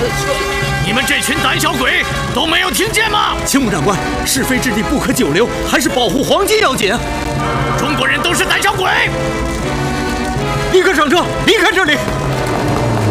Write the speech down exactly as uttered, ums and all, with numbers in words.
你们这群胆小鬼都没有听见吗？ 青木长官，是非之地不可久留，还是保护黄金要紧。 中国人都是胆小鬼！ 立刻上车，离开这里！